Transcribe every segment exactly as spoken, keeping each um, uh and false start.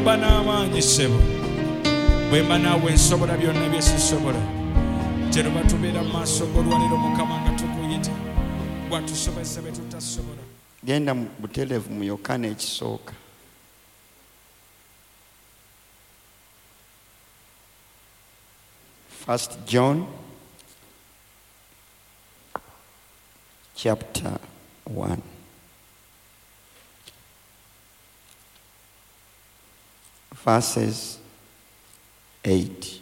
bwemba n'amaanyi ssebo, bwemba naawe nsobola byonna byesisobola, gye luba tubeera mu maaso g'olwaliro Mukama nga tukuyita bw'atusobozesa bye tutasobola. Genda mu butereevu mu Yokaana ekisooka. First John chapter one. Verses eight.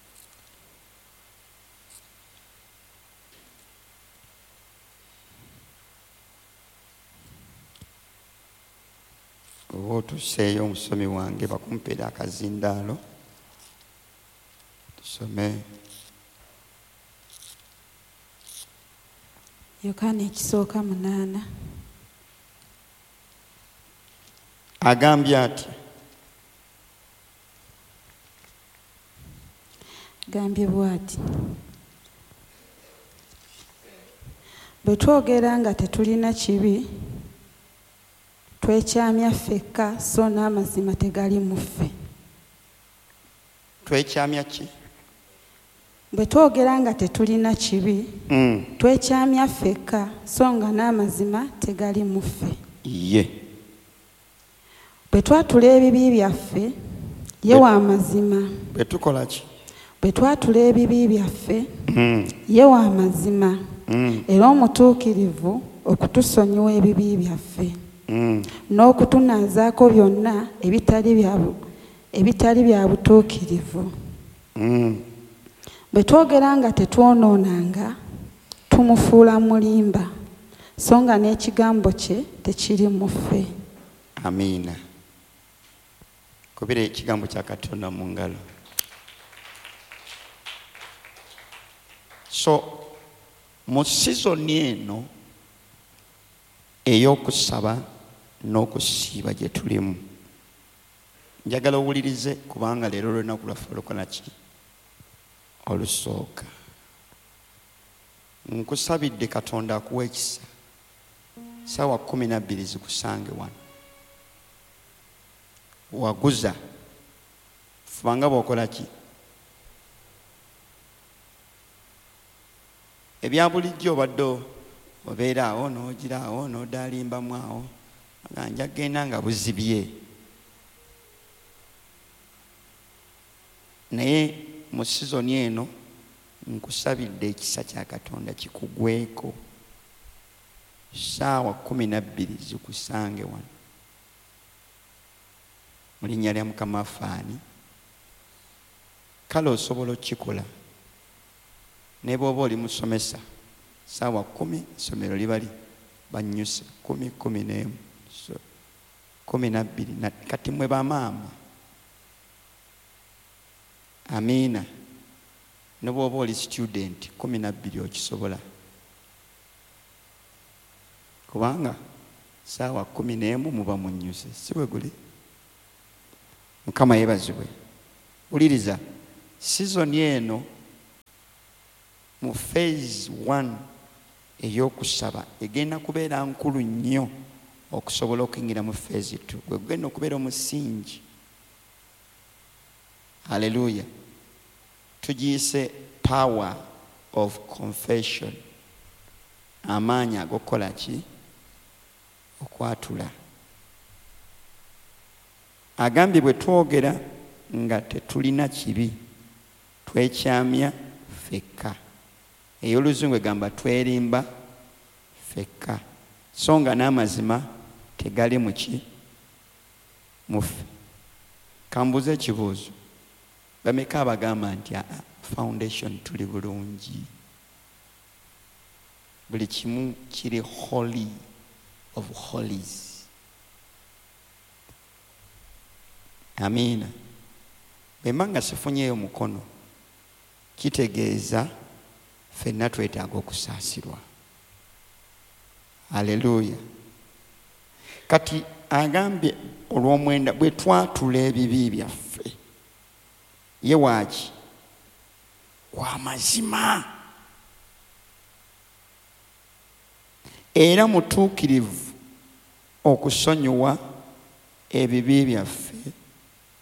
Oba otuseeyo omusomi wange bakumpeera akazindaalo tusome. Yokaana ekisooka munaana. Agambye atya? Gambye bw'ati: bwe twogera nga tetulina kibi, twekyamya ffekka so n'amazima tegali mu ffe. Twekyamya ki? Bwe twogera nga tetulina kibi, mm. twekyamya ffekka so nga n'amazima tegali mu ffe. Ye. Bwe twatula ebibi byaffe, ye wa mazima. Bwe tukola ki? Bwe twatula ebibi byaffe, mm. ye wa mazima, mm. era omutuukirivu okutusonyiwa ebibi byaffe, mm. n'okutunaazaako byonna ebitali bya ebitali bya butuukirivu. mm. Bwe twogera nga tetwonoonanga, tumufuula mulimba, so nga n'ekigambo kye tekiri mu ffe. Amiina. Kubira ekigambo kya Katonda mu ngalo. So mu sizoni eno ey'okusaba n'okusiiba gye tulimu, njagala owulirize kubanga leero olunaku lwaffe olukola ki? Olusooka. Nkusabidde Katonda akuwa ekisa, ssaawa kumi na bbiri zikusange wano. Waguza fubanga bw'okola ki? Ebya bulijjo obadde obeera awo n'ogira awo n'odaalimbamu awo nga nja genda nga buzibye. Naye mu sizoni eno nkusabidde ekisa kya Katonda kikugweko, ssaawa kumi na bbiri zikusange wano. Mu linnya lya Mukama afaani. Kale osobola okukikola ne bw'oba oli musomesa, ssaawa kumi essomero libali bannyuse kumi kumi n'emu so, kumi na bbiri. Kati mwe bamaama, amiina, ne bw'oba oli student kumi na bbiri okisobola, kubanga ssaawa kumi n'emu muba munnyuse, si bwe guli? Mukama yeebazibwe. Wuliriza, sizoni eno mu phase one ey'okusaba egenda kubeera nkulu nnyo okusobola okuyingira mu phase two, gwe gugenda okubeera omusingi. Haleluya. Tugiyise power of confession, amaanyi ag'okukola ki? Okwatula. Agambye bwe twogera nga tetulina kibi, twekyamya ffekka. Ey'Oluzungu egamba twerimba ffekka, so nga n'amazima tegali mu ki? Mu ffe. Kambuze ekibuuzo, bameka abagamba nti aa foundation tuli bulungi, buli kimu kiri holy of holies? Amiina. Bwe mba nga sifunyeeyo mukono, kitegeeza ffenna twetaaga okusaasirwa. Haleluya. Kati agambye olw'omwenda bwe twatula ebibi byaffe, ye waaki? Wa mazima era mutuukirivu okusonyiwa ebibi byaffe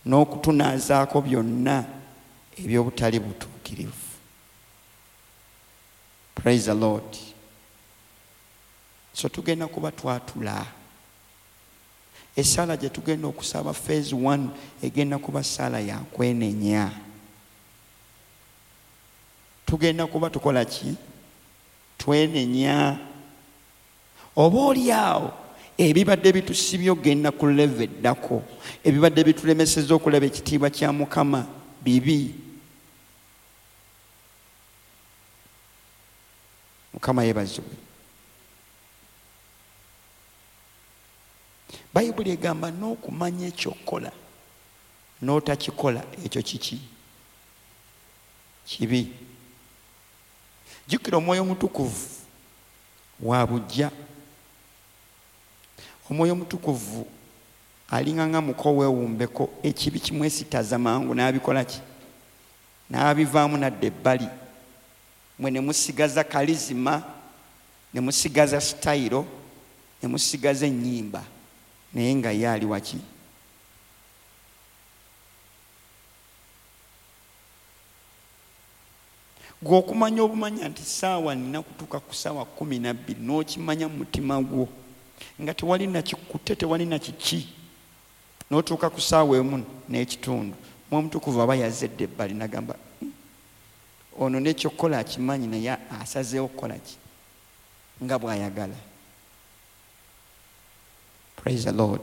n'okutunaazaako byonna eby'obutali butuukirivu. Praise the Lord. So tugenda kuba twatula. Essala gye tugenda okusaba phase one egenda kuba ssala ya kwenenya. Tugenda kuba tukola ki? Twenenya. Oba oli awo ebibadde bitusibye ogenda ku level eddako, ebibadde bitulemesezza okulaba ekitiibwa kya Mukama bibi. Mukama yeebazibwe. Bayibuli egamba n'okumanya ekyokola n'otakikola ekyo kiki? Kibi. Jjukira Omwoyo Omutukuvu wa bujja. Omwoyo Omutukuvu alinga nga muko weewumbeko, ekibi kimwesitaza mangu n'abikola ki? N'abivaamu nadda ebbali. Mwe ne musigaza kalizima, ne musigaza sitayiro, ne musigaza ennyimba, naye nga ye ali waki? Gwe okumanya obumanya nti saawa nina kutuuka ku saawa kumi na bbiri n'okimanya mu mutima gwo nga tewali na kikutte, tewali na kiki, n'otuuka ku saawa emu n'ekitundu, Omwoyo Omutukuvu aba yazedde ebbali n'agamba ono n'ekyokukola akimanyi naye asazeewo okukola ki? Nga bw'ayagala. Praise the Lord.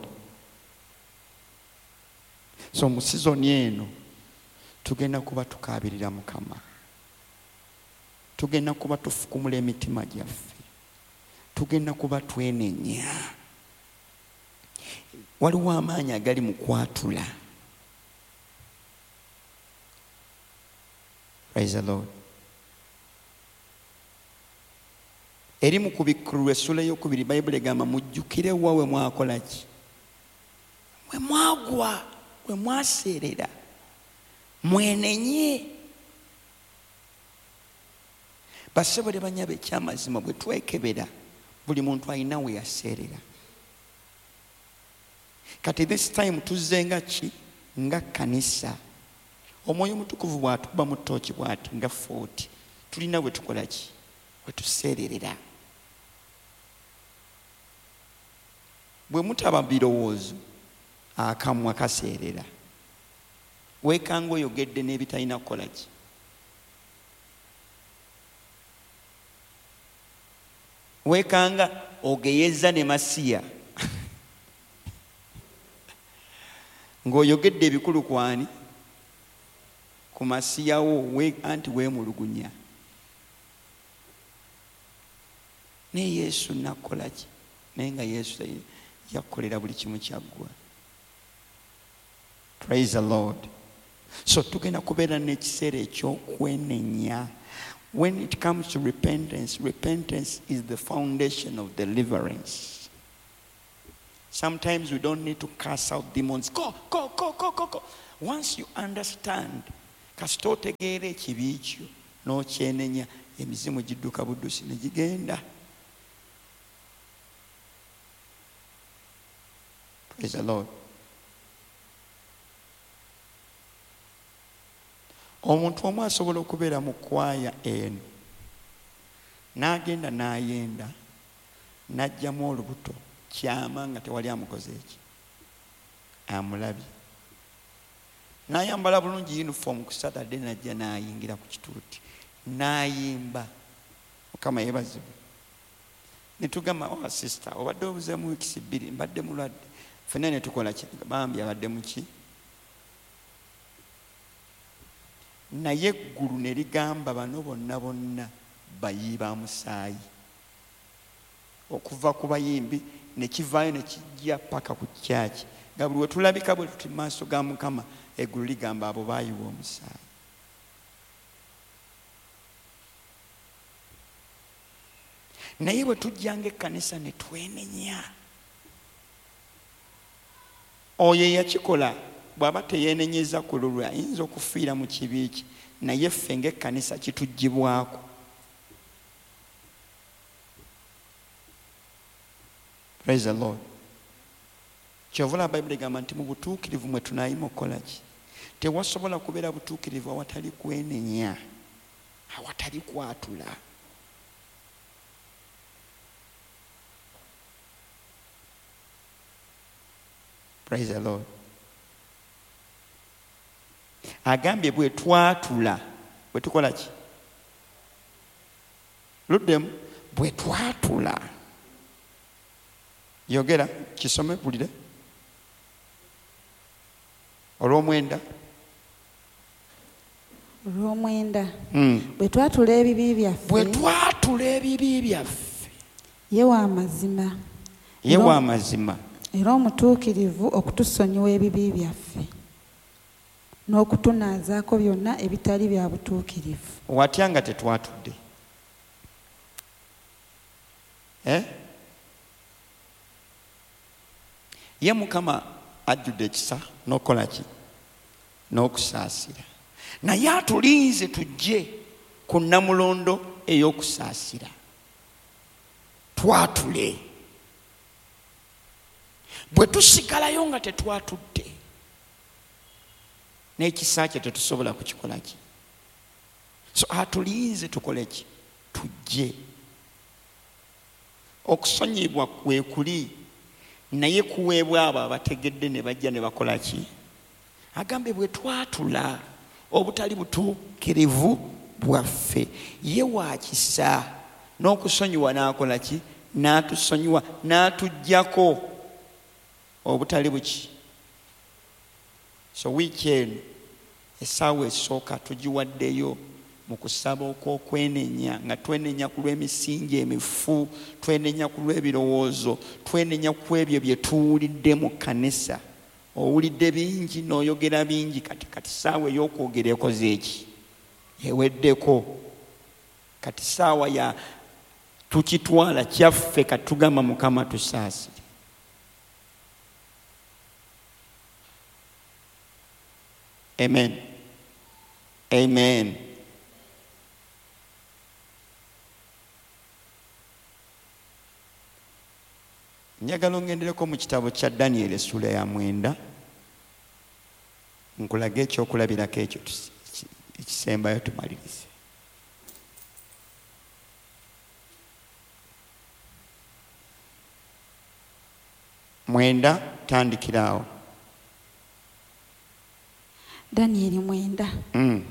So mu sizoni eno tugenda kuba tukaabirira Mukama, tugenda kuba tufukumula emitima gyaffe, tugenda kuba twenenya. Waliwo amaanyi agali mu kwatula. Praise the Lord. Eri mu Kubikkulu essula ey'okubiri Bayibuli egamba mujjukire wa we mwakola ki? Mwe mwagwa, we mwaseerera, mwenenye. Bassebo ne bannyabo ekyamazima bwe twekebera buli muntu alina we yaseerera. Kati this time tuzzenga ki? Nga kanisa. Omwoyo Omutukuvu bw'atuba mu ttooki bw'ati nga forty, tulina we tukola ki? We tuseererera. Bwe mutaba birowoozo akamwa kaseerera. Weekanga oyogedde n'ebitalina kukola ki? Weekanga ogeyeza ne masiya ng'oyogedde ebikulu kwani? Ku masiyawo we anti weemulugunya. Naye Yesu nakola ki? Naye nga Yesu yakolera buli kimu kyaggwa. Praise the Lord. So tugenda kubeera n'ekiseera eky'okwenenya. When it comes to repentance, repentance is the foundation of deliverance. Sometimes we don't need to cast out demons. Go, go, go, go, go, go. Once you understand, kasita otegeera ekibi kyo n'okyenenya, emizimu gidduka buddusi ne gigenda. Praise the Lord. Omuntu omu asobola okubeera mu kwaya eno n'agenda n'ayenda n'ajjamu olubuto kyama nga tewali amukoze eki, amulabye. N'ayambala bulungi uniform ku Saturday n'ajja n'ayingira ku kituuti n'ayimba. Mukama yeebazibwe. Ne tugamba, oh sister, obadde obuzeemu wiikisi bbiri, mbadde mulwadde. Ffenna ne tukola ki? Bambi abadde mu ki? Naye eggulu ne ligamba bano bonna bonna bayiba musaayi. Okuva ku bayimbi ne kivaayo ne kijja paka ku kyaki. Nga buli we tulabika bwe tuti maaso ga Mukama, eggulu ligamba abo baayiwa omusaayi. Naye bwe tujjanga ekkanisa ne twenenya, oyo eyakikola bw'aba teyeenenyeza ku lulwe ayinza okufiira mu kibi kye, naye ffe ng'ekkanisa kituggyibwako. Praise the Lord. kyovula bayibuli egamba nti mu butuukirivu mwe tunayima okukola ki. Tewasobola kubeera butuukirivu awatali kwenenya, awatali kwatula. Praise the Lord. Agambye bwe twatula bwe tukola ki? Luddemu, bwe twatula. Yogera kisome bulire. Olw'omwenda. Olw'omwenda. Mm. Bwe twatula ebibi byaffe. Bwe twatula ebibi byaffe. Ye wa mazima. Ye wa mazima. Era omutuukirivu okutusonyiwa ebibi byaffe n'okutunaazaako byonna ebitali bya butuukirivu. Watya nga tetwatudde? Eh? Ye Mukama ajjudde ekisa n'okola ki? N'okusaasira. Naye atulinze tujje ku nnamulondo ey'okusaasira. Twatule. Bwe tusigalayo nga tetwatudde, n'ekisa kye tetusobola kukikola ki? So atulinze tukole ki? Tujje. Okusonyibwa kwe kuli, naye kuweebwa abo abategedde ne bajja ne bakola ki? Agambe bwe twatula obutali butuukirivu bwaffe, ye wa kisa n'okusonyiwa n'akola ki? N'atusonyiwa, n'atuggyako obutali buki. So weekend essaawa esooka tugiwaddeyo mu kusaba okw'okwenenya, nga twenenya ku lw'emisingi emifu, twenenya ku lw'ebirowoozo, twenenya ku ebyo bye tuwulidde mu kkanisa. Owulidde bingi n'oyogera bingi, kati kati ssaawa ey'okwogera ekoze eki? Eweddeko. Kati ssaawa ya tukitwala kyaffe, kati tugamba Mukama tusaasire. Amen. Amen. Njagala ngendereko mu kitabo kya Daniel essula ya mwenda, nkulaga ekyokulabirako ekyo ekisembayo tumalirize. Mwenda tandikiraawo. Daniel mwenda. Mm.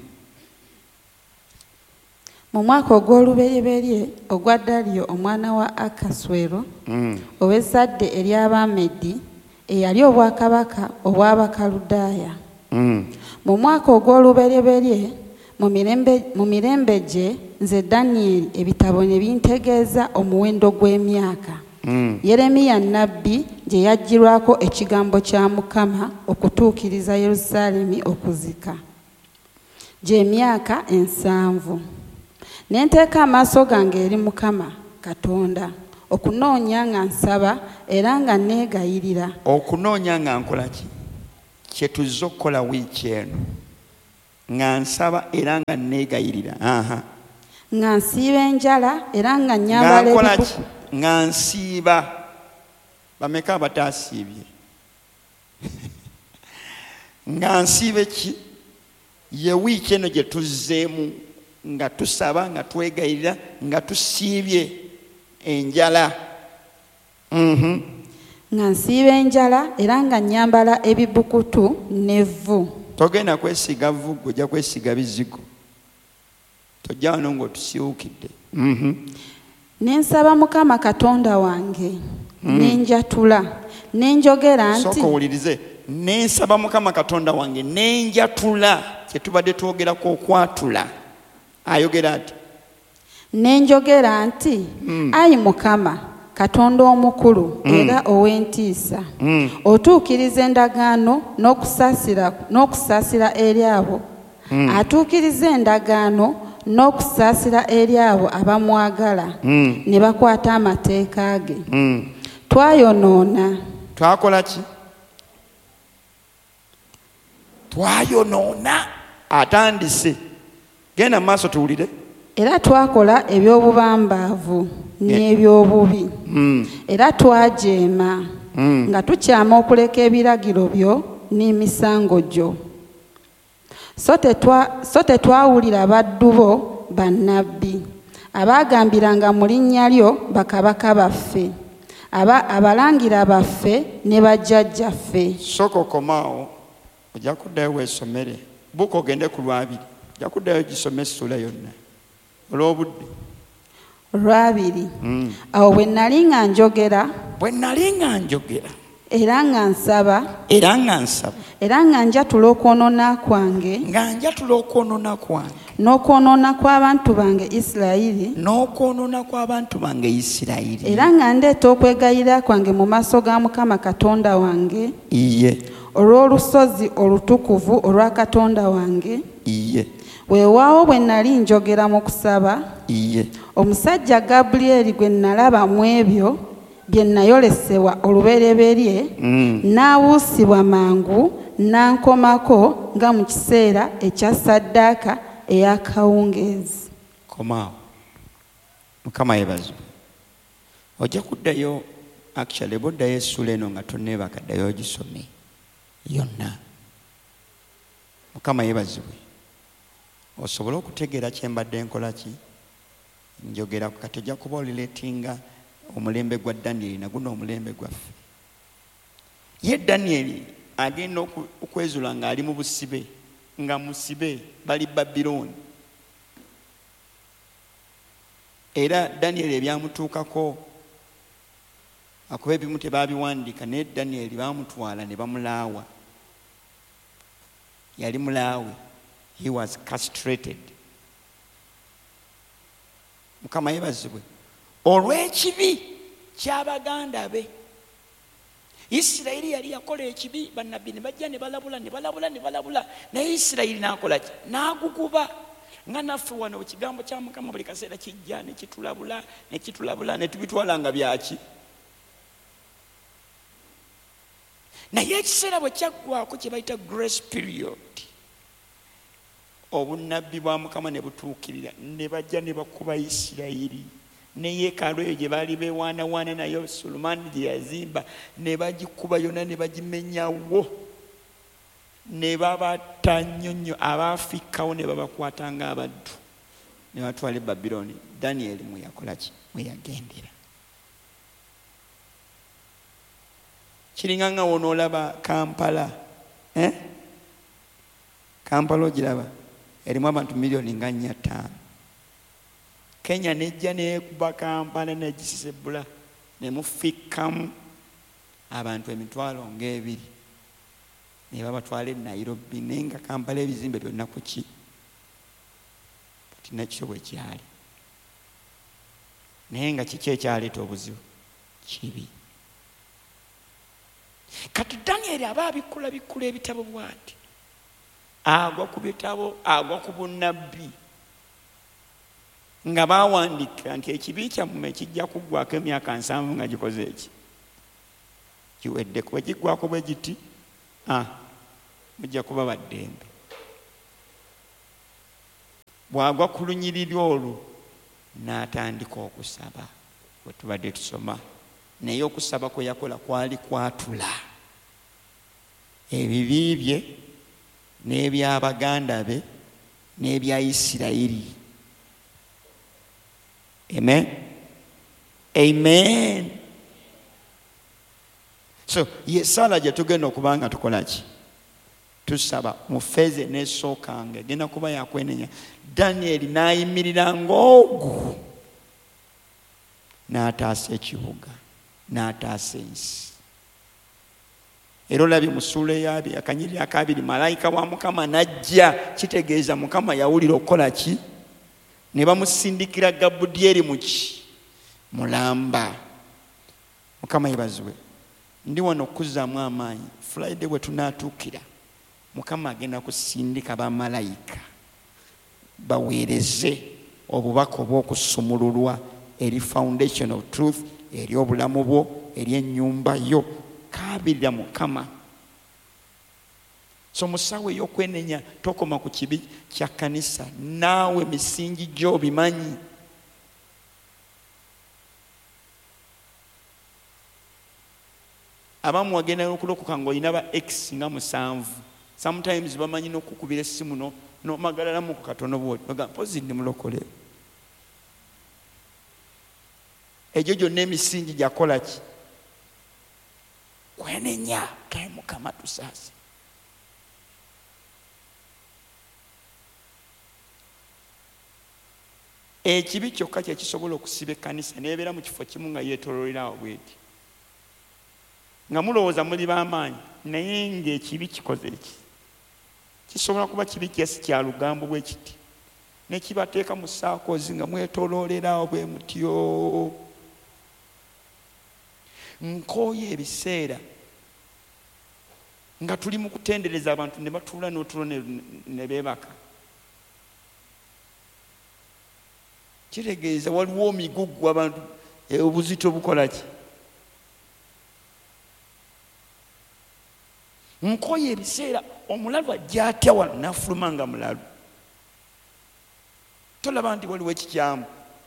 Mu mwaka ogw'olubereberye ogwa Daliyo omwana wa Akaswero, Mm. ow'ezzadde ery'Abamedi eyali obwakabaka obw'Abakaludaaya. Mm. Mu mwaka ogw'olubereberye mu mirembe mu mirembe gye, nze Daniel ebitabo ne bintegeeza omuwendo gw'emyaka. Mm. Yeremiya nnabbi gye yajjirwako ekigambo kya Mukama okutuukiriza Yerusaalemi okuzika. Gy'emyaka ensanvu. Ne nteeka amaaso gange eri Mukama Katonda okunoonya nga nsaba era nga neegayirira. Okunoonya nga nkola ki? Kye tuzze okukola wiiki eno. Nga nsaba era nga neegayirira. Aha. Nga nsiiba enjala era nga nnyambala ebibuku. Nga nsiiba. Bameka abataasiibye? Nga nsiibe ki? Ye wiiki eno gye tuzzeemu nga tusaba, nga twegayirira, nga tusiibye enjala. Mhm. Nga nsiiba enjala era nga nnyambala ebibukutu n'evvu. Togenda kwesiga vvu, ojja kwesiga bizigo. Tojja wano ng'otusiwukidde. Mhm. Ne nsaba Mukama Katonda wange, ne njatula, ne njogera nti. Sooka owulirize. Ne nsaba Mukama Katonda wange, ne njatula. Kye tubadde twogerako okwatula. Ayogera ati. Ne njogera nti, ayi Mukama Katonda omukulu era ow'entiisa, otuukiriza endagaano n'okusaasira n'okusaasira eri abo, atuukiriza endagaano n'okusaasira eri abo abamwagala ne bakwata amateeka ge. Twayonoona. Twakola ki? Twayonoona. Atandise. Genda mu maaso tuwulire. Era twakola eby'obubambaavu n'eby'obubi. Era twajeema. mm. nga tukyama okuleka ebiragiro byo n'emisango gyo. So tetwa so tetwawulira baddu bo bannabbi abaagambiranga mu linnya lyo bakabaka baffe aba abalangira baffe ne bajjajjaffe. Soko komaawo ojja kuddayo weesomere buka ogende ku lwabiri ojja kuddayo gisome essula yonna olw'obudde. Olwabiri awo bwe nnali nga njogera bwe nnali nga njogera era nga nsaba era nga nsaba era nga njatula okwonoona kwange nga njatula okwonoona kwange n'okwonoona kw'abantu bange Isirayiri n'okwonoona kw'abantu bange Isirayiri era nga ndeeta okwegayirira kwange mu maaso ga Mukama Katonda wange iye olw'olusozi olutukuvu olwa Katonda wange. iye Weewaawo bwe nnali njogera mu kusaba iye omusajja Gabulyeri gwe nalaba mu ebyo bye nayolesebwa olubereberye mm. n'abuusibwa mangu n'ankomako nga mu kiseera ekya ssaddaaka ey'akawungeezi. Komaawo Mukama yeebazibwe. Ojja kuddayo actually boddayo essula eno nga tonneebaka ddayo ogisome yonna. Mukama yeebazibwe. Osobola okutegeera kye mbadde nkola ki njogera kati ojja kuba olireetinga omulembe gwa Danyeri naguno omulembe gwaffe. Ye Danyeri agenda okwezula ng'ali mu busibe nga musibe bali Babilooni. Era Danyeri ebyamutuukako akuba ebimu tebaabiwandiika naye Danyeri baamutwala ne bamulaawa. Yali mulaawe. He was castrated. Mukama yeebazibwe. Olw'ekibi ky'abaganda be Isirayiri yali yakola ekibi bannabbi ne bajja ne balabula ne balabula ne balabula naye Isirayiri n'akola ki n'aguguba nga naffe wano ekigambo kya Mukama buli kaseera kijja ne kitulabula ne kitulabula ne tubitwala nga byaki. Naye ekiseera bwe kyaggwako kye bayita grace period obunnabbi bwa Mukama ne butuukirira ne bajja ne bakuba Isirayiri ne yeekaalu eyo gye baali beewaanawaana nayo Sulemaani gye yazimba ne bagikuba yonna ne bagimenyawo ne babatta nnyo nnyo abaafikkawo ne babakwata ng'abaddu ne batwala e Babilooni. Danyeri mwe yakola ki mwe yagendera. Kiringa nga wonoolaba Kampala eh? Kampala ogiraba erimu abantu miliyoni nga nnya ttaano. Kenya nejja neekuba Kampala negisisebula ne mufikkamu abantu emitwalo ng'ebiri ne babatwala e Nairobi naye nga Kampala ebizimbe byonna ku ki kati nakyo bwe kyali naye nga kiki ekyaleeta obuzibu kibi. Kati Danyeri aba abikula bikula ebitabo bw'ati agwa ku bitabo agwa ku bunnabbi nga baawandika nti ekibi kyammwe kijja kuggwako emyaka nsanvu nga gikoze eki kiwedde kuba kiggwako bwe giti ah, mujja kuba baddembe. Bw'agwa ku lunyiriri olwo n'atandika okusaba bwe tubadde tusoma naye okusaba kwe yakola kwali kwatula ebibi bye n'ebyabaganda be n'ebya Isirayiri. Amen. Amen. So ye sala gye tugenda okuba nga tukola ki tusaba mu feeze n'esookanga egenda kuba yakwenenya. Danyeri n'ayimirira ng'ogu n'ataasa ekibuga n'ataasa ensi. Era olabye mu ssuula ey'abiri akanyiriri akabiri malayika wa Mukama n'ajja kitegeeza Mukama yawulira okukola ki ne bamusindikira Gabulyeri muki mulamba. Mukama yeebazibwe. Ndi wano okuzzaamu amaanyi Friday bwe tunaatuukira Mukama agenda kusindika bamalayika baweereze obubaka obw'okusumululwa eri foundation of truth eri obulamu bwo eri ennyumba yo kaabirira Mukama. So musawe ey'okwenenya tokoma ku kibi kya kanisa naawe misingi gyo bimanyi. abamu wagenda n'okulokoka ng'olina ba x nga musanvu. Sometimes bamanyi n'okukubira essimu n'omagalalamu ku katono bwoti noga mpozi ndi mulokole. Egyo gyonna emisingi gyakola ki? Kwenenya kae Mukama tusaase. Ekibi kyokka kye kisobola okusiba ekkanisa n'ebeera mu kifo kimu nga yeetooloolerawo bweti nga mulowooza muli b'amaanyi naye ng'ekibi kikoze eki kisobola kuba kibi kyesi kya lugambo bwe kiti ne kibateeka mu saakoozi nga mwetooloolerawo bwe mutyo. Nkooye ebiseera nga tuli mu kutendereza abantu ne batuula n'otulo ne beebaka. Kitegeeza waliwo omigugu abantu obuzito bukola ki? Nkooye ebiseera omulalu ajja atya wano n'afuluma nga mulalu. Tolaba nti waliwo ekikyamu.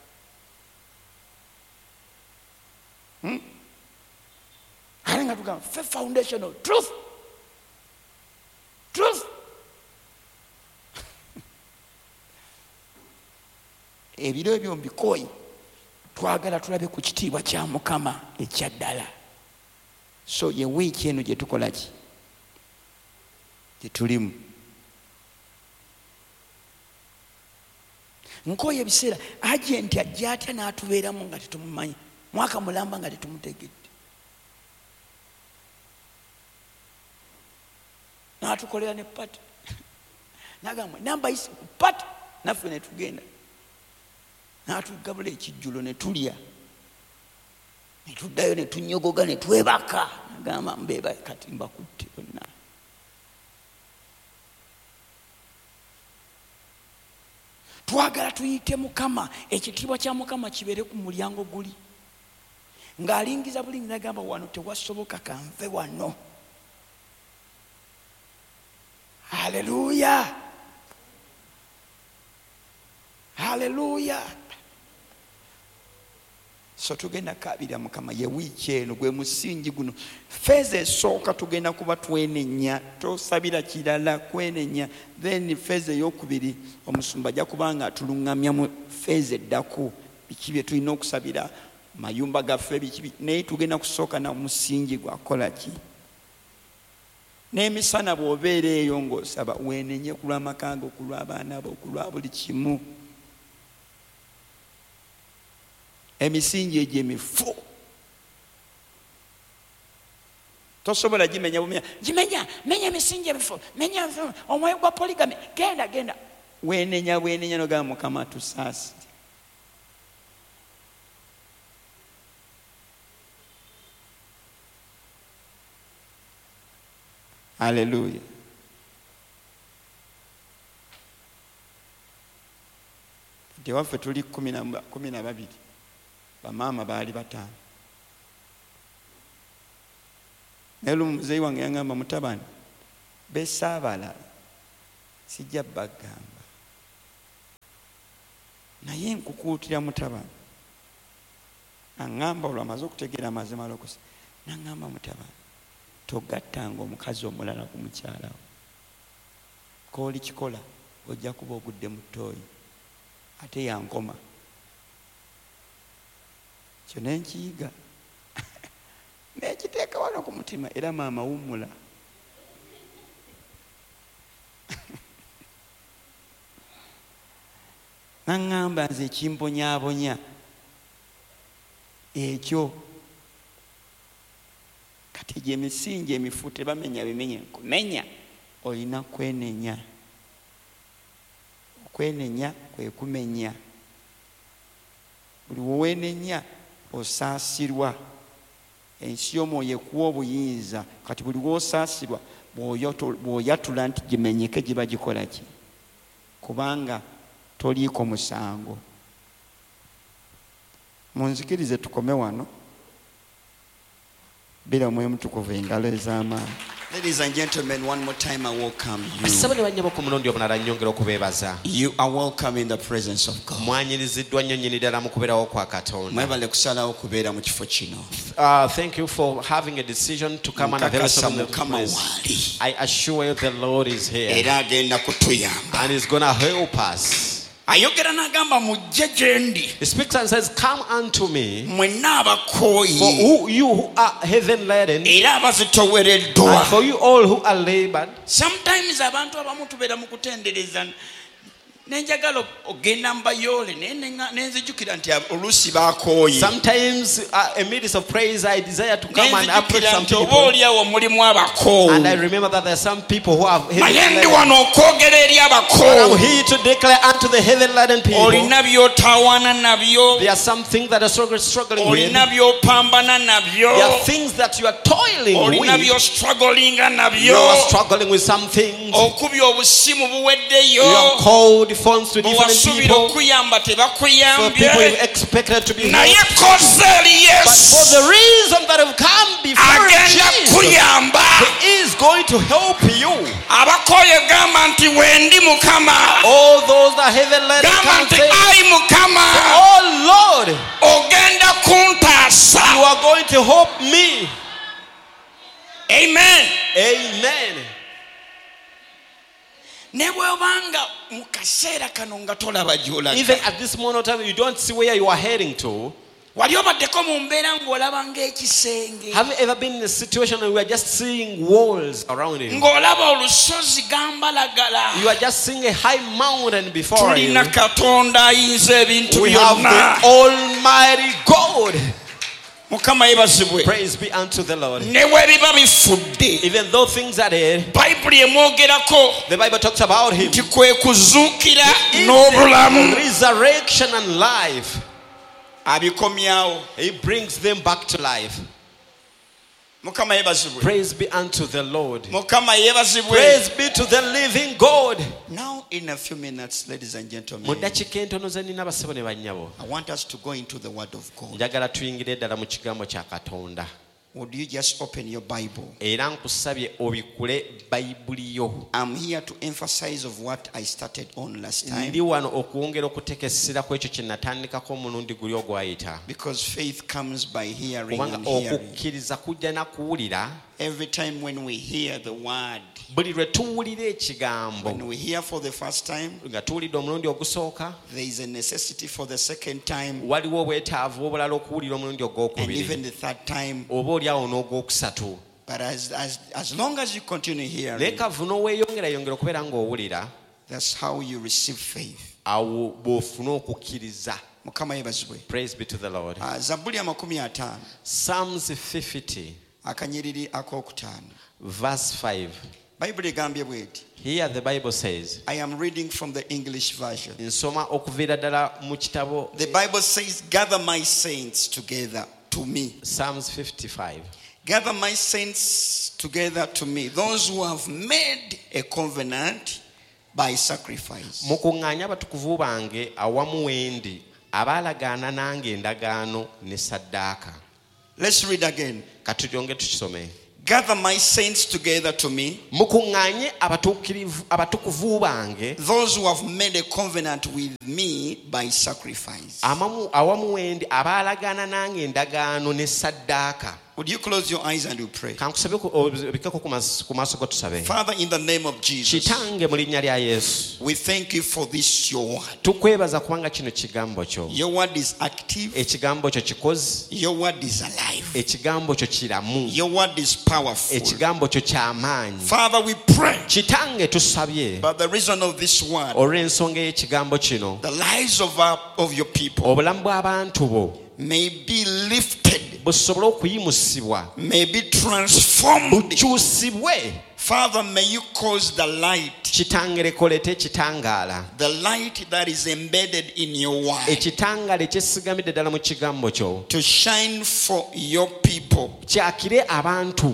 Hmm? Ale nga tugamba faith foundation of truth. Truth. Ebiro ebyo mbikooyi twagala tulabe ku kitiibwa kya Mukama ekyaddala. So ye wiiki eno gye tukola ki? Gye tulimu. Nkooye ebiseera agenti ajja atya n'atubeeramu nga tetumumanyi, mwaka mulamba nga tetumutegedde. N'atukolera ne pata n'agamba namba isi ku pata naffe ne tugenda. N'atugabula ekijjulo ne tulya ne tuddayo ne tunyogoga ne twebaka. N'agamba mbeeba kati mbakutte bonna. Twagala tuyite Mukama, ekitiibwa kya Mukama kibeere ku mulyango guli. Ng'alingiza bulingi n'agamba wano tewasoboka kanve wano. Haleluya. Haleluya. So tugenda kabira Mukama ye wiiki eno gwe musingi guno. Feeza esooka tugenda kuba twenenya, tosabira kirala, kwenenya. Then feeza ey'okubiri omusumba ajja kubanga atuluŋŋamya mu feeza eddaku biki bye tulina okusabira mayumba gaffe biki, naye tugenda kusooka na musingi gwakola ki? N'emisana bw'obeera eyo ng'osaba weenenye ku lw'amaka go, ku lw'abaana bo, ku lwa buli kimu. Emisingi egyo emifu tosobola gimenya bumenya. Gimenya, menya emisingi emifu, menya omwoyo gwa poligami, genda genda. Weenenya weenenya n'ogamba Mukama tusaasire. Haleluya. Tewaffe tuli kumi na babiri, bamaama baali bataano. Naye lumu muzeeyi wange yangamba mutabani besaabala sijja bagamba naye nkukuutira mutabani. Aŋŋamba olwamaze okutegeera amazima lokosa n'aŋŋamba mutabani togattanga omukazi omulala ku mukyalawo. Kooli kikola ojja kuba ogudde mu ttooyi ate yankoma. Kyo nenkiyiga nekiteeka wano ku mutima era maama wummula. Naŋŋamba nze ekimbonyaabonya ekyo kati gye misingi emifu tebamenya bimenye nkumenya, olina kwenenya. Okwenenya kwe kumenya. Buli weenenya osaasirwa. Ensi y'omwoyo ekuwa obuyinza kati buli w'osaasirwa bw'oyatula nti gimenyeke giba gikola ki? Kubanga toliiko musango. Munzikirize tukome wano. Bila Mwoyo Mutukuvu engalo ez'amaanyi. Ladies and gentlemen, one more time I welcome you. Basaba ne bannyabo ku mulundi omulala nnyongera okubeebaza. You are welcome in the presence of God. Mwanyiriziddwa nnyo nnyini ddala mu kubeerawo kwa Katonda. Mwebale kusalawo kubeera mu kifo kino. Uh, thank you for having a decision to come and avail yourself in the place. I assure you the Lord is here Era agenda kutuyamba. and He's going to help us. Ayogera n'agamba mujje gye ndi. He speaks and says, come unto me, Mwenna abakooyi. for who, you who are heaven laden, Era abazitowereddwa. and for you all who are labored. Sometimes abantu abamu tubeera mu kutendereza nenjagala ogenda mbayole nenzijukira nti oluusi bakooye. Sometimes uh, amidst of praise I desire to come and approach some nti oba people, oliawo mulimu abakoowu. and I remember that there are some people who have heaven naye ndi laden. wano okwogera eri I'm abakoowu. here to declare unto the heaven laden people, Olina by'otawaana nabyo. there are some things that are strugg- struggling with. Olina by'opambana nabyo. There are things that you are toiling Olina with. by'ostrugglinga You nabyo. are struggling with some things. Okubya obusimu buweddeyo. You have called phones to different Bw'wasuubira people. okuyamba So people tebakuyambye. expected to be naye helped. koze eri But for Yesu the reason that have come before agenda Jesus, kuyamba. He is going to help you. Abakooye gamba nti wendi Mukama. All those that heaven led Gamba can nti say, ayi Mukama oh Lord, ogenda kuntaasa. you are going to help me. Amen. Amen. Ne bw'obanga mu kaseera kano nga tolaba gy'olaga. Even at this moment of time, you don't see where you are heading to. Wali obaddeko mu mbeera ng'olaba ng'ekisenge. Have you ever been in a situation where we are just seeing walls around you? Ng'olaba olusozi gambalagala. You are just seeing a high mountain before you. Tulina Katonda ayinza ebintu We have byonna. the Almighty God. Mukama yebazibwe. Praise be unto the Lord. Ne bwebiba bifudde. Even though things are there, Bayibuli emwogerako the Bible talks about Him. nti kwe kuzuukira Is n'obulamu. resurrection and life. Abikomyawo. He brings them back to life. Mukama yebazibwe. Praise be unto the Lord. Mukama yebazibwe. Praise be to the living God. Now in a few minutes, ladies and Mu gentlemen, ddakiika entono ze nnina basebo ne bannyabo, I want us to go into the Word of God. njagala tuyingire ddala mu kigambo kya Katonda. Would you just open your Bible? Era nkusabye obikule bayibuli yo. I'm here to emphasize of what I started on last time. Ndi wano okwongera okutekesera ku ekyo kye natandikako omulundi guli ogwayita. Because faith comes by hearing Kubanga and hearing. okukkiriza kujja na kuwulira. Every time when we hear the word, Buli lwe tuwulira ekigambo when we hear for the first time, nga tuwulidde omulundi ogusooka, there is a necessity for the second time waliwo obwetaavu obulala okuwulira omulundi and ogwokubiri even the third time. oba oliawo n'ogwokusatu. But as, as, as long as you continue Naye hearing, kavu n'oweeyongerayongera okubeera ng'owulira, that's how you receive faith. awo bw'ofuna okukkiriza. Mukama yebazibwe. Praise be to the Lord. Ah, Zabuli amakumi ataano Psalms fifty, akanyiriri akokutaano. verse five. Bayibuli egambye bw'eti. Here the Bible says, I am reading from the English version. nsoma okuviira ddala mu kitabo The Bible says, gather my saints together to me. Psalms fifty-five. Gather my saints together to me. Those who have made a covenant by sacrifice. Mukuŋŋaanye abatukuvu bange awamu wendi abaalagaana nange endagaano ne saddaaka. Let's read again. Katujonge tukisome. Gather my saints together to me. Mukuŋŋaanye abatuukirivu abatukuvu bange Those who have made a covenant with me by sacrifice. amamu awamu wendi abaalagaana nange endagaano ne saddaaka. Would you close your eyes and you pray? Kankusabe obikeko ku maaso go tusabe. Father, in the name of Jesus, Kitange mu linnya lya Yesu, we thank you for this, your word. tukwebaza kubanga kino kigambo kyo. Your word is active. Ekigambo kyo kikozi, Your word is alive. ekigambo kyo kiramu, Your word is powerful. ekigambo kyo ky'amaanyi. Father, we pray Kitange tusabye by the reason of this word, olw'ensonga y'ekigambo kino, the lives of, our, of your people obulamu bw'abantu bo may be lifted, busobole okuyimusibwa, may be transformed. bukyusibwe. Father, may you cause the light, Kitange lekolete ekitangaala, the light that is embedded in your word, ekitangaala ekyesigamidde ddala mu kigambo kyo, to shine for your people kyakire abantu bo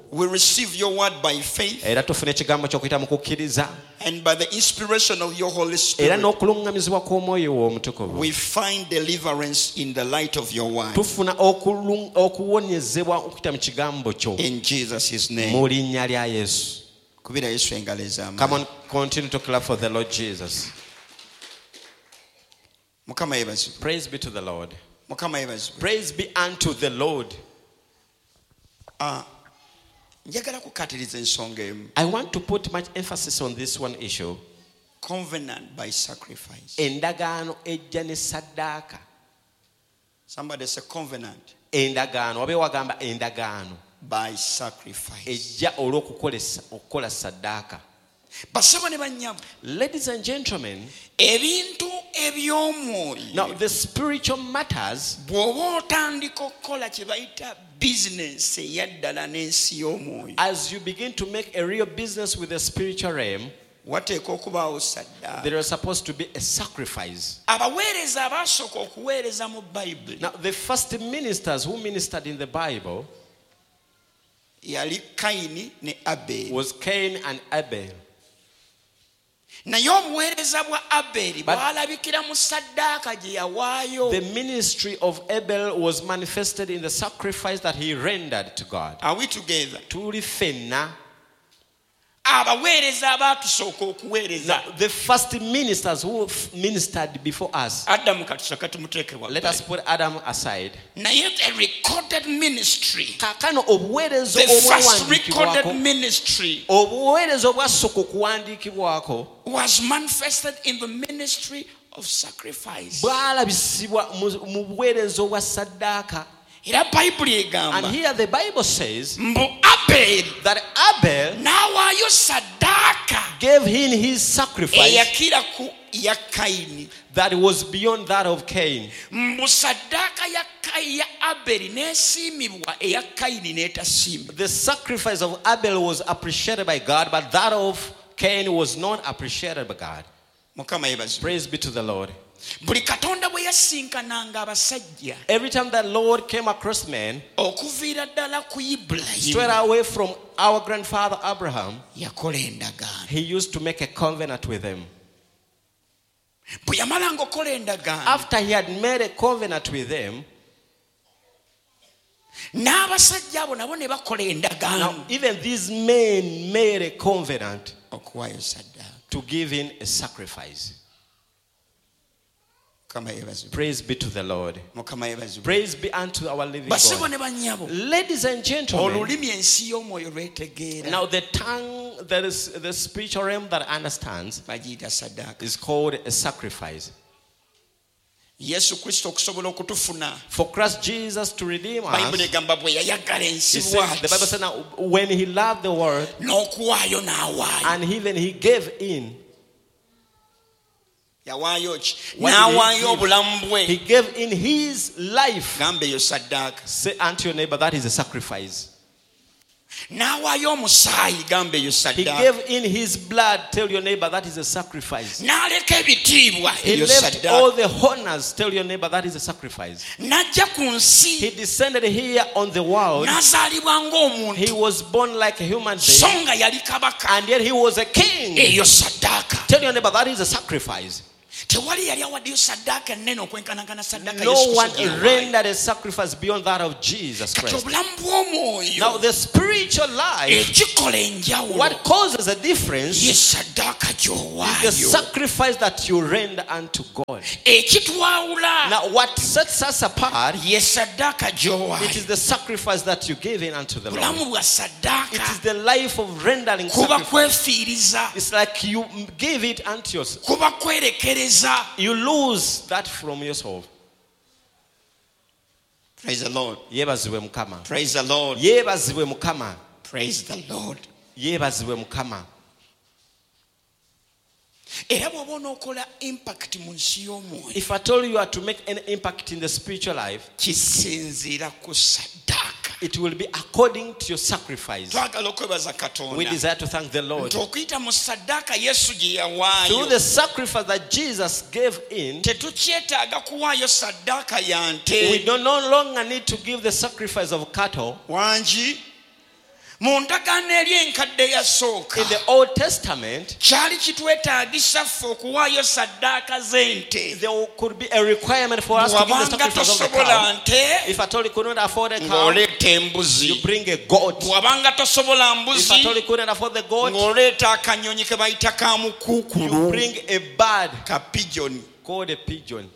we receive your word by faith era tufuna ekigambo ky'okuyita mu kukkiriza and by the inspiration of your Holy era Spirit. n'okuluŋŋamizibwa kw'omwoyo wo omutukuvu We find deliverance in the light of your word. tufuna okulu- okuwonyezebwa okuyita mu kigambo kyo In Jesus' name. mu linnya lya yesu. Kubira Yesu engalo Come ez'amaanyi. on, continue to clap for the Lord Jesus. Mukama yeebazibwe. Praise be to the Lord. Mukama yeebazibwe. Praise be unto the Lord. Ah, njagala kukatiriza ensonga emu. I want to put much emphasis on this one issue. Covenant by sacrifice. Endagaano ejja ne saddaaka. Somebody say covenant Endagaano wabe wagamba endagaano by sacrifice. ejja olw'okukolesa okukola saddaaka. Basaba ne bannyabo. Ladies and gentlemen, Ebintu eby'omwoyo. now the spiritual matters, Bw'oba otandika okukola kye bayita bizinensi eyaddala n'ensi y'omwoyo. as you begin to make a real business with the spiritual realm, Wateeka okubaawo saddaaka. there is supposed to be a sacrifice. Abaweereza abaasooka okuweereza mu Bayibuli Now, the first ministers who ministered in the Bible yali Kayini ne Aberi. was Cain and Abel. Naye obuweereza bwa Aberi But- bwalabikira mu saddaaka gye yawaayo. The ministry of Abel was manifested in the sacrifice that he rendered to God. Are we together? Tuli ffenna. Abaweereza abaatusooka okuweereza. Now, the first ministers who f- ministered before us, Adamu katusaka tumuteeke wa let us put Adam aside. naye a recorded ministry. Kaakano obuweereza The first recorded obwawandiikibwako ministry obuweereza obwasooka okuwandiikibwako was manifested in the ministry of sacrifice. bwalabisibwa mu- mu buweereza obwa saddaaka. Era Bayibuli And egamba here the Bible says mbu Aberi that Abel n'awaayo saddaaka gave him his sacrifice eyakira ku ya Kayini. that was beyond that of Cain. Mbu saddaaka ya Kayi ya Aberi n'esiimibwa eya Kayini n'etasiimibwa. The sacrifice of Abel was appreciated by God, but that of Cain was not appreciated by God. Mukama yeebazibwe. Praise be to the Lord. Buli Katonda bwe yasinkananga abasajja Every time that Lord came across men, okuviira ddala ku straight Ibulayimu away from our grandfather Abraham, yakola endagaano. he used to make a covenant with them. Bwe yamalanga okukola endagaano After he had made a covenant with them, n'abasajja abo nabo ne bakola endagaano now even these men made a covenant okuwaayo saddaaka. to give in a sacrifice. Mukama yeebazibwe. Praise be to the Lord. Mukama yeebazibwe. Praise be unto our living Basebo God. ne bannyabo Ladies and gentlemen, olulimi ensi y'omwoyo lwetegeera now the tongue that is the spiritual realm that understands bagiyita saddaaka. is called a sacrifice. Yesu Kristo okusobola okutufuna For Christ Jesus to redeem Bayibuli us, egamba bwe yayagala he ensi says, the Bible says now when he loved the world n'okuwaayo n'awaayo. and even he gave in, Yawaayo ki? What did he N'awaayo give? obulamu he bwe. gave in his life. Gamba eyo saddaaka. Say unto your neighbor, that is a sacrifice. N'awaayo omusaayi. Gamba eyo He saddaaka. gave in his blood. Tell your neighbor, that is a sacrifice. N'aleka ebitiibwa. He Eyo left all saddaaka. the honors. Tell your neighbor, that is a sacrifice. N'ajja ku He nsi descended here on the world. n'azaalibwa He ng'omuntu was born like a human so being, nga yali kabaka. and yet he was a king. Eyo saddaaka. Tell your neighbor, that is a sacrifice. Tewali yali awaddeyo saddaaka ennene okwenkanagana saddaaka No Yesu one Kristo gye yawaayo. rendered a sacrifice beyond that of Jesus Kati Christ. obulamu bw'omwoyo Now, the spiritual life, ekikola enjawulo what causes a difference ye is saddaaka the gy'owaayo. sacrifice that you render unto God. Ekitwawula Now, what sets us apart, ye saddaaka it gy'owaayo. is the sacrifice that you give in unto the Lord. Bulamu bwa It is saddaaka the life of rendering kuba sacrifice. kwefiiriza, It's like you give it unto yourself. kuba kwerekereza. You lose that from yourself. Praise the Lord. Yebazibwe Mukama. Praise the Lord. Yebazibwe Mukama. Praise the Lord. Yebazibwe Mukama. Era bw'oba onookola impact mu nsi y'omwoyo If I told you are to make any impact in the spiritual life, kisinziira ku saddaaka. it will be according to your sacrifice. Twagala okwebaza We Katonda desire to thank the Lord. nti okuyita mu saddaaka Yesu gye Through yawaayo the sacrifice that Jesus gave in, tetukyetaaga kuwaayo saddaaka ya we nte do no longer need to give the sacrifice of cattle. wangi mu ndagaano eri enkadde yasooka In the Old Testament, kyali kitwetaagisa ffe okuwaayo saddaaka z'ente there could be a requirement for us to give the bw'abanga sacrifice of the tosobola cow. nte If at all you couldn't afford a cow, ng'oleeta you embuzi bring a goat. bw'abanga tosobola If mbuzi at all you couldn't afford the goat, ng'oleeta akanyonyi ke bayita ka you mukuukulu bring a bird ka pijoni. called a pigeon.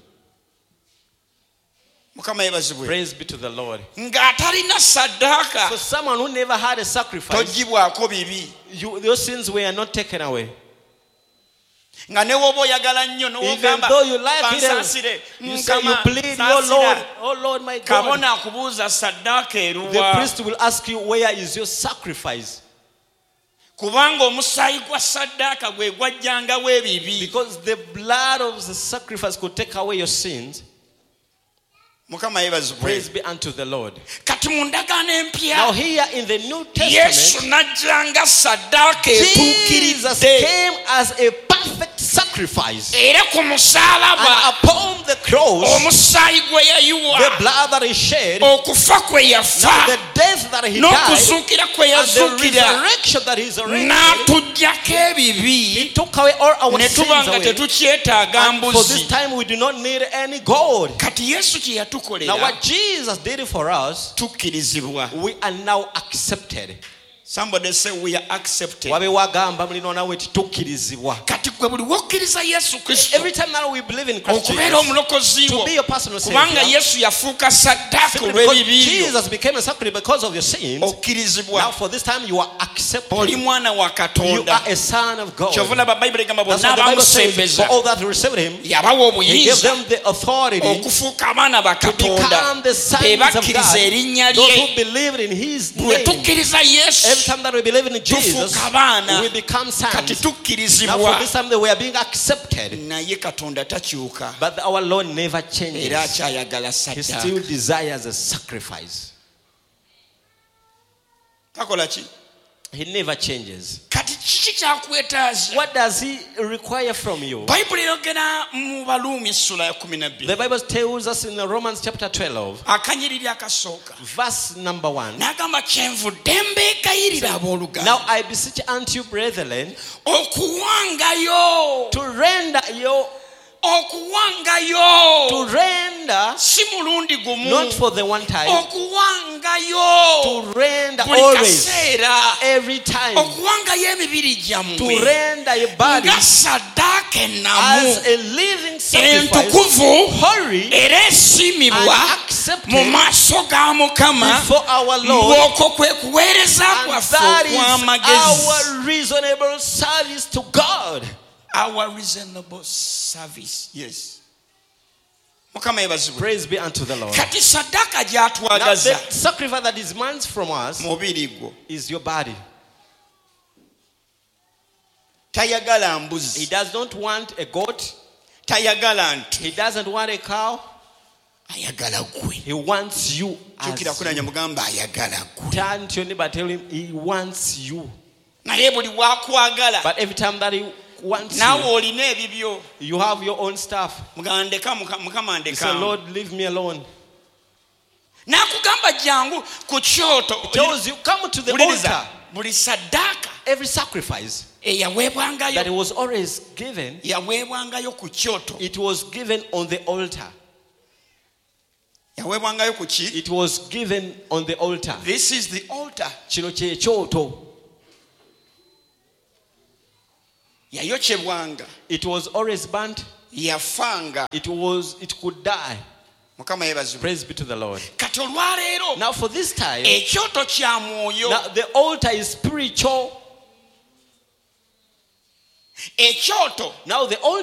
Mukama yebazibwe. Praise be to the Lord. Ng'atalina saddaaka For someone who never had a sacrifice, togibwako bibi. you, those sins were not taken away. Nga ne woba oyagala nnyo Even n'ogamba though you like it, bansaasire you say you Mukama plead, your Lord, saasira. oh Lord my God. Kabona akubuuza saddaaka The eruwa priest will ask you, where is your sacrifice? kubanga omusaayi gwa saddaaka gwe gwajjangawo ebibi. Because the blood of the sacrifice could take away your sins. Mukama yebazibwe. Praise be unto the Lord. Kati mu ndagaano Now empya here in the New Yesu Testament, n'ajjanga saddaaka Jesus etuukiridde came as a perfect sacrifice. era ku musaalaba And upon the cross, omusaayi gwe yayiwa the blood that he shed, okufa kwe yafa now the death that he died, n'okuzuukira kwe and the yazuukira resurrection that he resurrected, n'atuggyako he ebibi took away all our ne sins tuba nga away. tetukyetaaga And for this mbuzi. time we do not need any gold. Kati Yesu kye Now yatukolera what Jesus did for us, tukkirizibwa. we are now accepted. Somebody say we are accepted. Wabe wagamba mulino nawe tukirizibwa. Kati gwe buli wokkiriza Yesu Kristo Every time that we believe in Christ okubeera Jesus, omulokozi to wo be your personal kubanga savior, Yesu yafuuka saddaaka simply because olw'ebibi byo Jesus became a sacrifice because of your sins, now okkirizibwa. for this time you are accepted. Oli mwana wa You Katonda. are a son of God. Kyova olaba Bayibuli egamba That's bonna what the Bible says. abamusembeza For all that received him, yabawa he gave obuyinza them the authority okufuuka abaana ba to Katonda become the be sons of bakkiriza God. erinnya Those lye. who believed in his Bwe name. tukkiriza Every Yesu time that we believe in Jesus, tufuuka abaana we become kati sons. Now tukkirizibwa for this time that we are being accepted, naye Katonda takyuka but our Lord never era changes. akyayagala He saddaaka. still desires a sacrifice. Takola ki? He never changes. Kati kiki kyakwetaaza? What does he require from you? Bayibuli eyogera mu Baluumi essula ya kumi na The bbiri Bible tells us in the Romans chapter twelve, akanyiriri akasooka verse number one. n'agamba kyenvudde mbeegayirira abooluganda Now I beseech unto you, brethren, okuwangayo to render your okuwangayo to render si mulundi gumu not for the one time, okuwangayo to render buli always, kaseera every time, okuwangayo emibiri to gyammwe render your body nga saddaaka ennamu as a living sacrifice, entukuvu holy era esiimibwa and accepted mu maaso ga Mukama before our Lord, ng'okwo kwe kuweereza and kwaffe that is okw'amagezi. our reasonable service to God. Our reasonable service. Yes. Mukama yebazibwe. Praise be unto the Lord. Kati saddaaka Now, gy'atwagaza the sacrifice that he demands from us mubiri gwo is your body. tayagala He mbuzi, does not want a goat. tayagala nte, He doesn't want a cow. ayagala gwe. He wants you. Kyukira As kunanya mugamba ayagala gwe. turn to your neighbor, tell him he wants you. Naye buli bw'akwagala But every time that he wants naawe you, olina ebibyo. you have your own stuff. Mugamba ndeka Muka- Mukama You say, ndeka. Lord, leave me alone. N'akugamba jangu ku kyoto. He tells you, come to the Wuliriza, altar. buli saddaaka Every sacrifice that it eyaweebwangayo was always given, yaweebwangayo ku kyoto. it was given on the altar. Yaweebwangayo ku ki? It was given on the altar. This is the altar. Kino kye kyoto. Yayokyebwanga, It was always burnt. yafanga. It was. It could die. Mukama yebazibwe. Praise be to the Lord. Kati olwaleero Now for this time, ekyoto kya mwoyo, now the altar is spiritual. ekyoto Now the altar